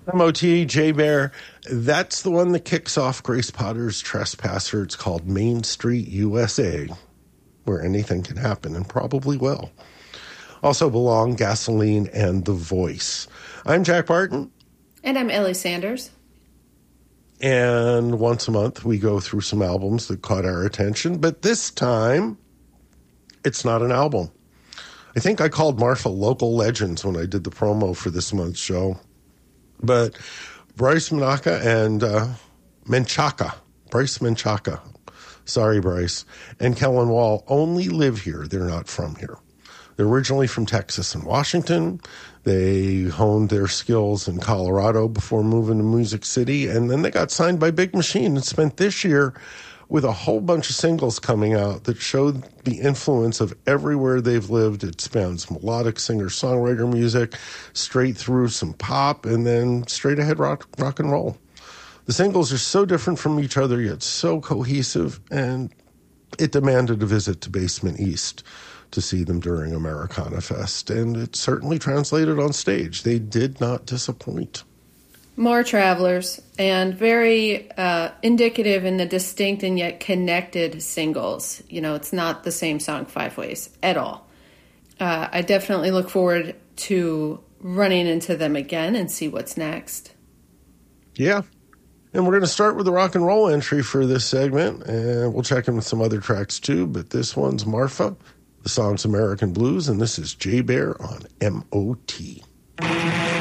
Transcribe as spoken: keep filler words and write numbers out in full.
M O T, J Bear. That's the one that kicks off Grace Potter's Trespasser. It's called Main Street, U S A, where anything can happen and probably will. Also belong Gasoline and The Voice. I'm Jack Barton. And I'm Ellie Sanders. And once a month, we go through some albums that caught our attention. But this time, it's not an album. I think I called Marfa Local Legends when I did the promo for this month's show. But Bryce Menaka and uh, Menchaca, Bryce Menchaca, sorry, Bryce, and Kellen Wall only live here. They're not from here. They're originally from Texas and Washington. They honed their skills in Colorado before moving to Music City, and then they got signed by Big Machine and spent this year with a whole bunch of singles coming out that showed the influence of everywhere they've lived. It spans melodic singer-songwriter music, straight through some pop, and then straight ahead rock, rock and roll. The singles are so different from each other, yet so cohesive, and it demanded a visit to Basement East to see them during Americana Fest, and it certainly translated on stage. They did not disappoint. More Travelers, and very uh, indicative in the distinct and yet connected singles. You know, it's not the same song five ways at all. Uh, I definitely look forward to running into them again and see what's next. Yeah. And we're going to start with the rock and roll entry for this segment, and we'll check in with some other tracks too, but this one's Marfa. The song's American Blues, and this is J Bear on M O T.